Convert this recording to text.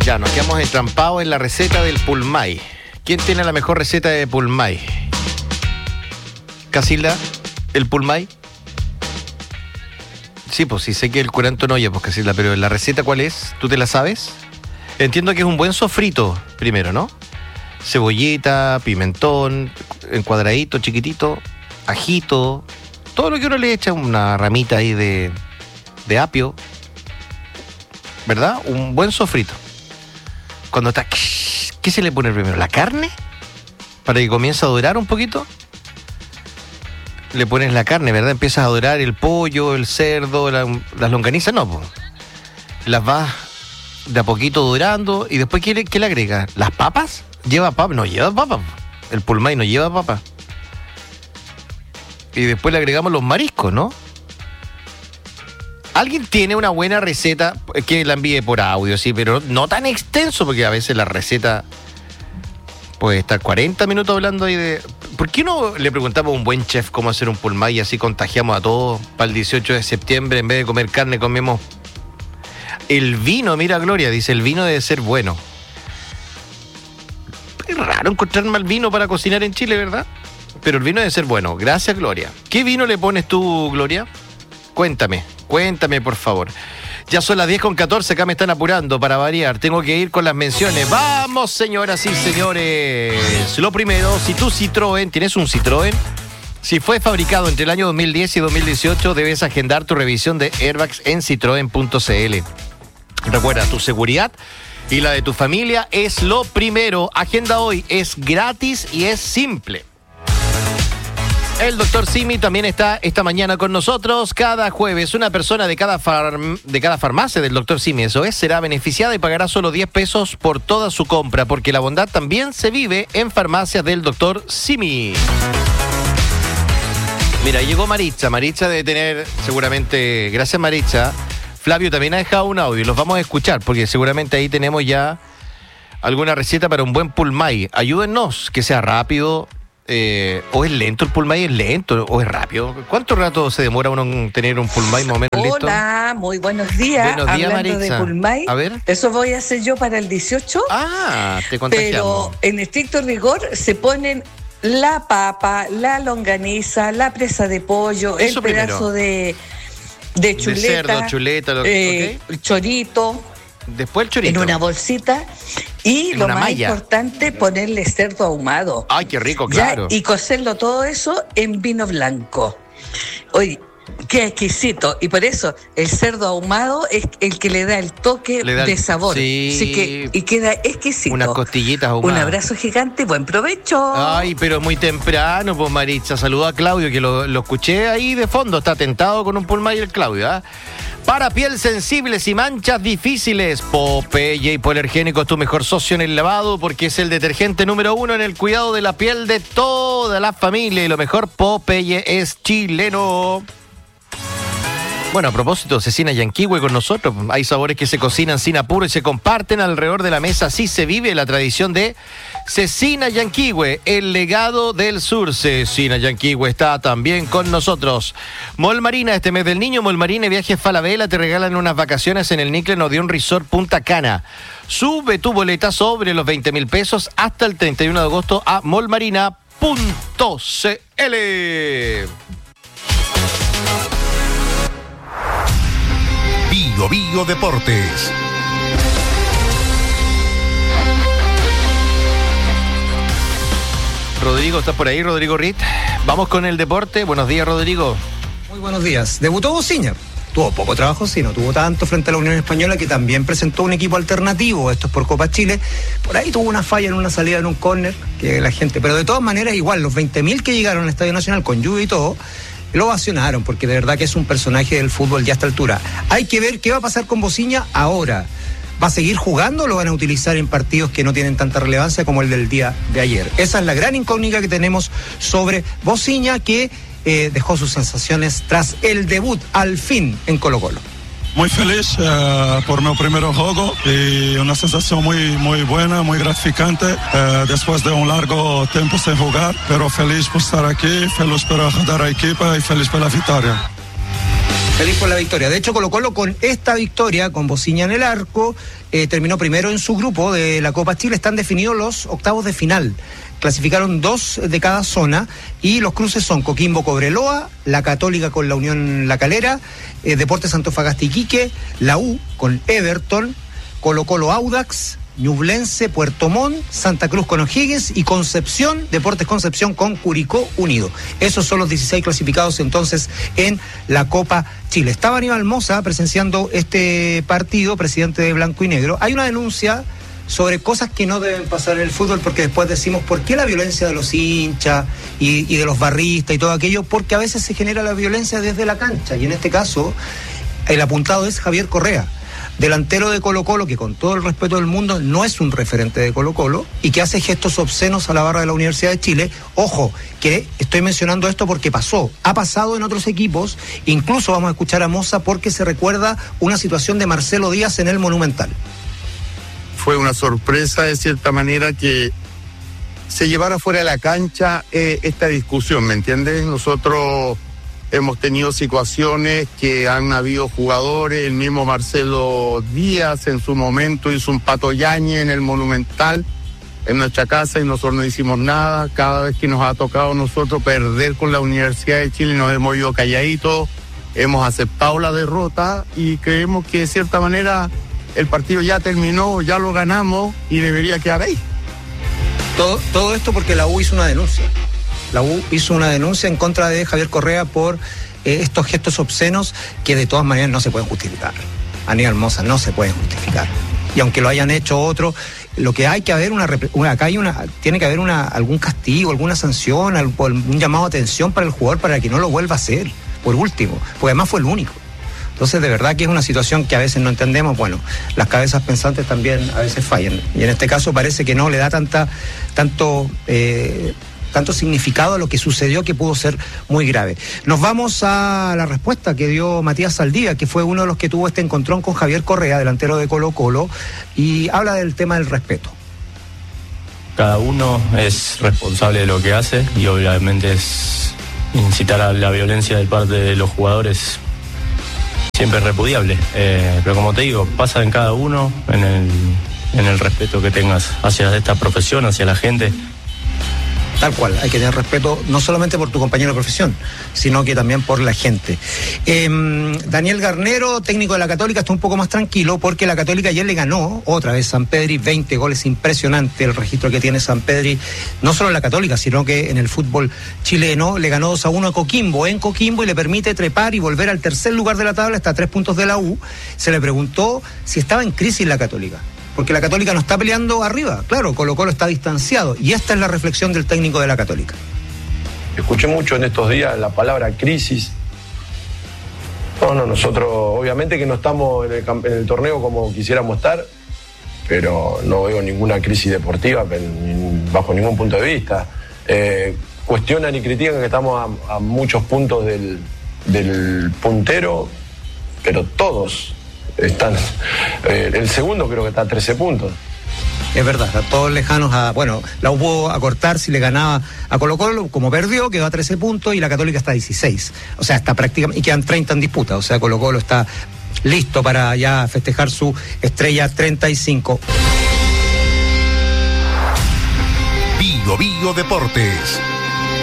Ya, nos quedamos entrampados en la receta del pulmay. ¿Quién tiene la mejor receta de pulmay? ¿Casilda? ¿El pulmay? Sí, pues sí, sé que el curanto no oye, pues Casilda, pero ¿la receta cuál es? ¿Tú te la sabes? Entiendo que es un buen sofrito primero, ¿no? Cebollita, pimentón, en cuadradito, chiquitito, ajito, todo lo que uno le echa, una ramita ahí de apio, ¿verdad? Un buen sofrito. Cuando está... ¿Qué se le pone primero? ¿La carne? Para que comience a dorar un poquito. Le pones la carne, ¿verdad? Empiezas a dorar el pollo, el cerdo, las longanizas, no, pues. Las vas de a poquito dorando y después ¿qué le agregas? ¿Las papas? ¿Lleva papa? No lleva papa. El pulmay no lleva papa. Y después le agregamos los mariscos, ¿no? ¿Alguien tiene una buena receta que la envíe por audio, sí, pero no tan extenso, porque a veces la receta puede estar 40 minutos hablando ahí de... ¿Por qué no le preguntamos a un buen chef cómo hacer un pulmay y así contagiamos a todos para el 18 de septiembre? En vez de comer carne, comemos el vino. Mira, Gloria, dice, el vino debe ser bueno. Es raro encontrar mal vino para cocinar en Chile, ¿verdad? Pero el vino debe ser bueno. Gracias, Gloria. ¿Qué vino le pones tú, Gloria? Cuéntame, por favor. Ya son las 10:14, acá me están apurando para variar. Tengo que ir con las menciones. ¡Vamos, señoras y señores! Lo primero, si tu Citroën, ¿tienes un Citroën? Si fue fabricado entre el año 2010 y 2018, debes agendar tu revisión de airbags en citroen.cl. Recuerda, tu seguridad y la de tu familia es lo primero. Agenda hoy, es gratis y es simple. El doctor Simi también está esta mañana con nosotros. Cada jueves una persona de cada farmacia del doctor Simi, eso es, será beneficiada y pagará solo 10 pesos por toda su compra, porque la bondad también se vive en farmacias del doctor Simi. Mira, llegó Maritza. Maritza debe tener seguramente, gracias Maritza, Flavio también ha dejado un audio, los vamos a escuchar, porque seguramente ahí tenemos ya alguna receta para un buen pulmay. Ayúdennos, que sea rápido. ¿O es lento el pulmay? ¿Es lento o es rápido? ¿Cuánto rato se demora uno en tener un pulmay más o menos listo? Hola, muy buenos días. Buenos días, hablando Maritza. de pulmay, a ver. eso voy a hacer yo para el 18. Ah, te contagiamos. Pero en estricto rigor se ponen la papa, la longaniza, la presa de pollo, Eso el pedazo de chuleta, de cerdo, chuleta, okay. Chorito. Después el chorito. En una bolsita. Y lo más malla. importante, ponerle cerdo ahumado. Ay, qué rico, claro. ¿Ya? Y cocerlo todo eso en vino blanco. Oye, qué exquisito. Y por eso el cerdo ahumado es el que le da el toque de sabor. Sí. Así que, y queda exquisito. Unas costillitas ahumadas. Un abrazo gigante, buen provecho. Ay, pero muy temprano, pues Maritza. Saluda a Claudio, que lo escuché ahí de fondo. Está tentado con un pulmay el Claudio, ¿ah? Para piel sensibles y manchas difíciles, Popeye Hipoalergénico es tu mejor socio en el lavado, porque es el detergente número 1 en el cuidado de la piel de toda la familia. Y lo mejor, Popeye es chileno. Bueno, a propósito, Cecina Yanquihue con nosotros. Hay sabores que se cocinan sin apuro y se comparten alrededor de la mesa. Así se vive la tradición de Cecina Yanquihue, el legado del sur. Cecina Yanquihue está también con nosotros. Mall Marina, este mes del niño, Mall Marina y Viajes Falabella te regalan unas vacaciones en el Nickel Odeon Resort Punta Cana. Sube tu boleta sobre los 20.000 pesos hasta el 31 de agosto a mallmarina.cl. Bio Deportes. Rodrigo, ¿estás por ahí, Rodrigo Ritt? Vamos con el deporte. Buenos días, Rodrigo. Muy buenos días. Debutó Bociña. Tuvo poco trabajo, sí, no tuvo tanto frente a la Unión Española, que también presentó un equipo alternativo. Esto es por Copa Chile. Por ahí tuvo una falla en una salida en un córner, que la gente... Pero de todas maneras, igual, los 20.000 que llegaron al Estadio Nacional con lluvia y todo, lo ovacionaron, porque de verdad que es un personaje del fútbol ya a esta altura. Hay que ver qué va a pasar con Bociña ahora. ¿Va a seguir jugando o lo van a utilizar en partidos que no tienen tanta relevancia como el del día de ayer? Esa es la gran incógnita que tenemos sobre Bociña, que dejó sus sensaciones tras el debut al fin en Colo-Colo. Muy feliz por mi primer juego y una sensación muy buena, muy gratificante después de un largo tiempo sin jugar, pero feliz por estar aquí, feliz por ayudar a la equipa y feliz por la victoria. Feliz por la victoria. De hecho, Colo-Colo con esta victoria, con Bociña en el arco, terminó primero en su grupo de la Copa Chile. Están definidos los octavos de final. Clasificaron 2 de cada zona y los cruces son Coquimbo-Cobreloa, la Católica con la Unión La Calera, Deportes Antofagasta Iquique, la U con Everton, Colo-Colo-Audax, Ñublense, Puerto Montt, Santa Cruz con O'Higgins y Concepción, Deportes Concepción con Curicó Unido. Esos son los 16 clasificados entonces en la Copa Chile. Estaba Aníbal Mosa presenciando este partido, presidente de Blanco y Negro. Hay una denuncia sobre cosas que no deben pasar en el fútbol, porque después decimos, ¿por qué la violencia de los hinchas y de los barristas y todo aquello? Porque a veces se genera la violencia desde la cancha, y en este caso el apuntado es Javier Correa, delantero de Colo-Colo, que con todo el respeto del mundo no es un referente de Colo-Colo y que hace gestos obscenos a la barra de la Universidad de Chile. Ojo, que estoy mencionando esto porque ha pasado en otros equipos. Incluso vamos a escuchar a Moza porque se recuerda una situación de Marcelo Díaz en el Monumental. Fue una sorpresa de cierta manera que se llevara fuera de la cancha esta discusión, ¿me entiendes? Nosotros hemos tenido situaciones que han habido jugadores, el mismo Marcelo Díaz en su momento hizo un Pato Yañez en el Monumental, en nuestra casa, y nosotros no hicimos nada. Cada vez que nos ha tocado a nosotros perder con la Universidad de Chile nos hemos ido calladitos, hemos aceptado la derrota y creemos que de cierta manera el partido ya terminó, ya lo ganamos y debería quedar ahí. Todo esto porque la U hizo una denuncia. La U hizo una denuncia en contra de Javier Correa por estos gestos obscenos que de todas maneras no se pueden justificar. Aníbal Mosa, no se pueden justificar. Y aunque lo hayan hecho otros, lo que hay que haber tiene que haber algún castigo, alguna sanción, un llamado de atención para el jugador para que no lo vuelva a hacer, por último, porque además fue el único. Entonces, de verdad que es una situación que a veces no entendemos. Bueno, las cabezas pensantes también a veces fallan. Y en este caso parece que no le da tanto significado a lo que sucedió, que pudo ser muy grave. Nos vamos a la respuesta que dio Matías Saldivia, que fue uno de los que tuvo este encontrón con Javier Correa, delantero de Colo-Colo, y habla del tema del respeto. Cada uno es responsable de lo que hace y obviamente es incitar a la violencia de parte de los jugadores siempre es repudiable, pero como te digo, pasa en cada uno, en el respeto que tengas hacia esta profesión, hacia la gente. Tal cual, hay que tener respeto no solamente por tu compañero de profesión, sino que también por la gente. Daniel Garnero, técnico de la Católica, está un poco más tranquilo porque la Católica ayer le ganó otra vez San Pedri, 20 goles, impresionante el registro que tiene San Pedri, no solo en la Católica, sino que en el fútbol chileno. Le ganó 2-1 a Coquimbo, en Coquimbo, y le permite trepar y volver al tercer lugar de la tabla, hasta 3 puntos de la U. Se le preguntó si estaba en crisis la Católica, porque la Católica no está peleando arriba. Claro, Colo-Colo está distanciado, y esta es la reflexión del técnico de la Católica. Escuché mucho en estos días la palabra crisis. No, nosotros obviamente que no estamos en el torneo como quisiéramos estar, pero no veo ninguna crisis deportiva bajo ningún punto de vista. Cuestionan y critican que estamos a muchos puntos del puntero, pero todos están. El segundo creo que está a 13 puntos. Es verdad, están todos lejanos a... Bueno, la U pudo acortar si le ganaba a Colo-Colo, como perdió, quedó a 13 puntos y la Católica está a 16. O sea, está prácticamente... Y quedan 30 en disputa, o sea, Colo-Colo está listo para ya festejar su estrella 35. Bío Deportes.